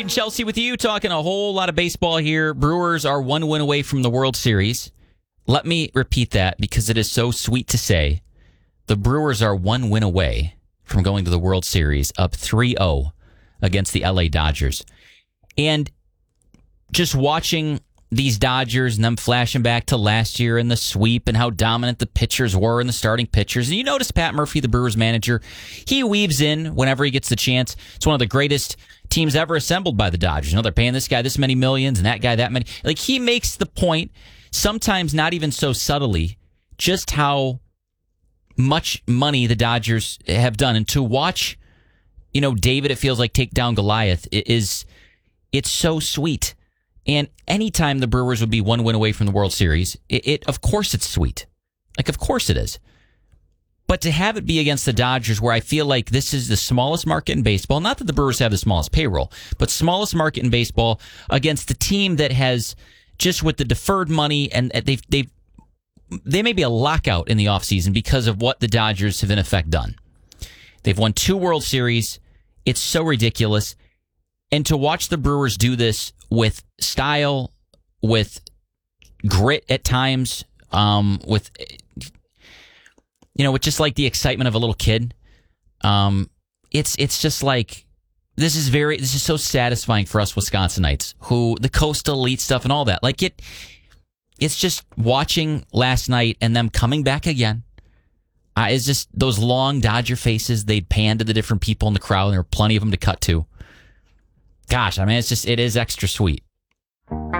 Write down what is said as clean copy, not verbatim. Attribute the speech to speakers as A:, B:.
A: and Chelsea with you, talking a whole lot of baseball here. Brewers are 1 win away from the World Series. Let me repeat that because it is so sweet to say. The Brewers are 1 win away from going to the World Series, up 3-0 against the LA Dodgers. And just watching these Dodgers and them flashing back to last year and the sweep and how dominant the pitchers were and the starting pitchers. And you notice Pat Murphy, the Brewers manager, he weaves in whenever he gets the chance. It's one of the greatest teams ever assembled by the Dodgers. You know, they're paying this guy this many millions and that guy that many. Like, he makes the point, sometimes not even so subtly, just how much money the Dodgers have done. And to watch, you know, David, it feels like, take down Goliath, it's so sweet. And anytime the Brewers would be 1 win away from the World Series, of course it's sweet. Like, of course it is. But to have it be against the Dodgers, where I feel like this is the smallest market in baseball, not that the Brewers have the smallest payroll, but smallest market in baseball, against the team that has, just with the deferred money, and they may be a lockout in the offseason because of what the Dodgers have in effect done. They've won 2 World Series. It's so ridiculous. And to watch the Brewers do this with style, with grit at times, with just like the excitement of a little kid. It's just like, this is so satisfying for us Wisconsinites, who the Coastal Elite stuff and all that. Like, it's just watching last night and them coming back again. It's just those long Dodger faces. They'd pan to the different people in the crowd, and there were plenty of them to cut to. Gosh, I mean, it is extra sweet.